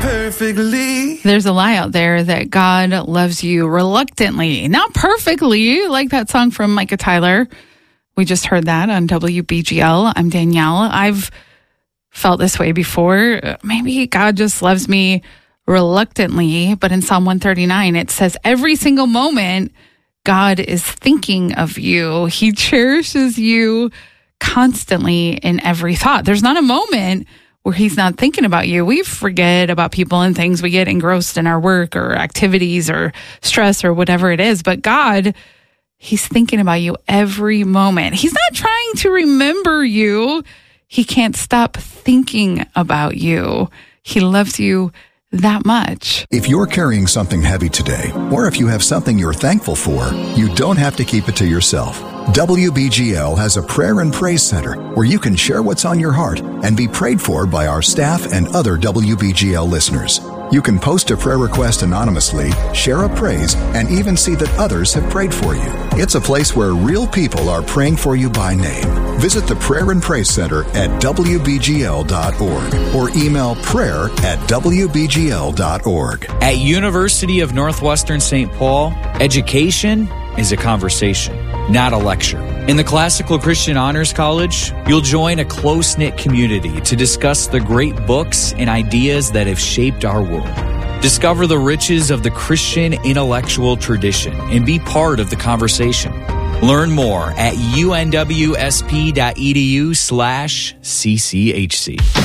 perfectly. There's a lie out there that God loves you reluctantly, not perfectly, like that song from Micah Tyler. We just heard that on WBGL. I'm Danielle. I've felt this way before. Maybe God just loves me reluctantly, but in Psalm 139, it says every single moment God is thinking of you. He cherishes you constantly in every thought. There's not a moment where he's not thinking about you. We forget about people and things. We get engrossed in our work or activities or stress or whatever it is. But God, he's thinking about you every moment. He's not trying to remember you. He can't stop thinking about you. He loves you that much. If you're carrying something heavy today, or if you have something you're thankful for, you don't have to keep it to yourself. WBGL has a prayer and praise center where you can share what's on your heart and be prayed for by our staff and other WBGL listeners. You can post a prayer request anonymously, share a praise, and even see that others have prayed for you. It's a place where real people are praying for you by name. Visit the Prayer and Praise Center at WBGL.org or email prayer@WBGL.org. At University of Northwestern St. Paul, education is a conversation, not a lecture. In the Classical Christian Honors College, you'll join a close-knit community to discuss the great books and ideas that have shaped our world. Discover the riches of the Christian intellectual tradition and be part of the conversation. Learn more at unwsp.edu/cchc.